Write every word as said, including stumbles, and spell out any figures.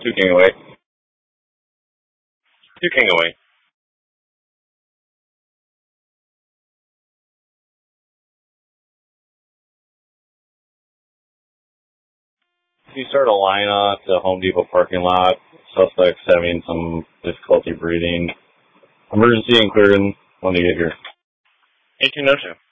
Two King away. Two King away. You start a line at the Home Depot parking lot. Suspect's having some difficulty breathing. Emergency and clearing when you get here. eighteen oh two.